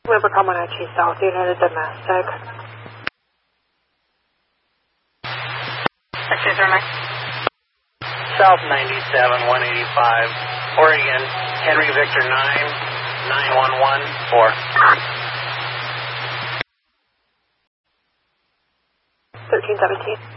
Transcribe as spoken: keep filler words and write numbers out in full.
Weber Comanche South, United Domestic. Excuse me. South ninety-seven, one eighty-five, Oregon, Henry Victor nine, nine one one four. thirteen seventeen.